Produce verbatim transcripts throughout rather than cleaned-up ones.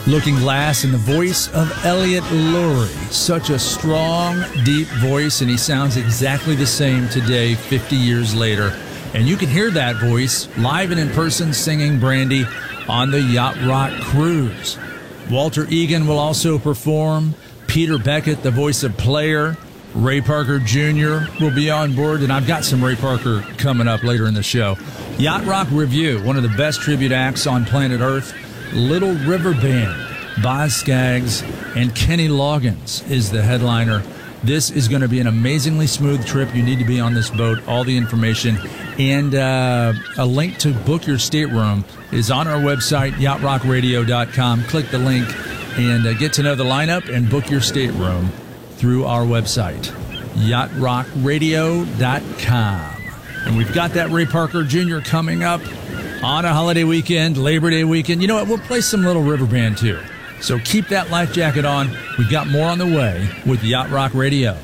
Looking Glass and the voice of Elliot Lurie. Such a strong, deep voice, and he sounds exactly the same today, fifty years later. And you can hear that voice live and in person singing Brandy on the Yacht Rock Cruise. Walter Egan will also perform. Peter Beckett, the voice of Player. Ray Parker Junior will be on board, and I've got some Ray Parker coming up later in the show. Yacht Rock Review, one of the best tribute acts on planet Earth. Little River Band, Boz Scaggs, and Kenny Loggins is the headliner. This is going to be an amazingly smooth trip. You need to be on this boat. All the information and uh, a link to book your stateroom is on our website, yacht rock radio dot com. Click the link and uh, get to know the lineup and book your stateroom through our website, yacht rock radio dot com. And we've got that Ray Parker Junior coming up on a holiday weekend, Labor Day weekend. You know what? We'll play some Little River Band, too. So keep that life jacket on. We've got more on the way with Yacht Rock Radio.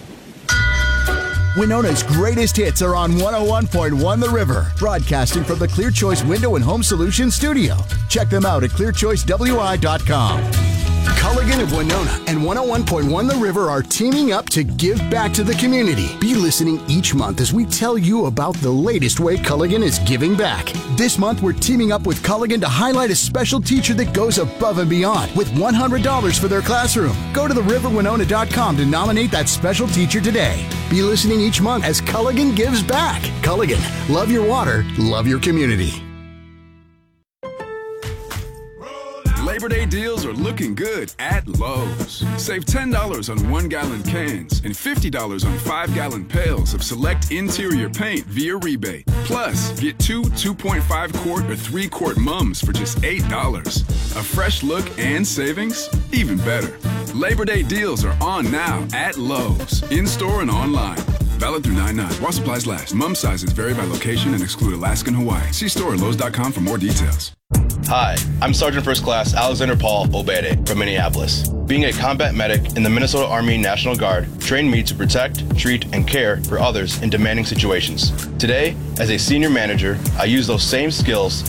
Winona's greatest hits are on one oh one point one The River, broadcasting from the Clear Choice Window and Home Solutions studio. Check them out at clear choice w i dot com. Culligan of Winona and one oh one point one The River are teaming up to give back to the community. Be listening each month as we tell you about the latest way Culligan is giving back. This month, we're teaming up with Culligan to highlight a special teacher that goes above and beyond with one hundred dollars for their classroom. Go to the river winona dot com to nominate that special teacher today. Be listening each month as Culligan gives back. Culligan, love your water, love your community. Labor Day deals are looking good at Lowe's. Save ten dollars on one-gallon cans and fifty dollars on five-gallon pails of select interior paint via rebate. Plus, get two two point five quart or three quart mums for just eight dollars. A fresh look and savings? Even better. Labor Day deals are on now at Lowe's, in-store and online. Valid through nine nine. While supplies last. Mum sizes vary by location and exclude Alaska and Hawaii. See store at lowes dot com for more details. Hi, I'm Sergeant First Class Alexander Paul Obede from Minneapolis. Being a combat medic in the Minnesota Army National Guard trained me to protect, treat, and care for others in demanding situations. Today, as a senior manager, I use those same skills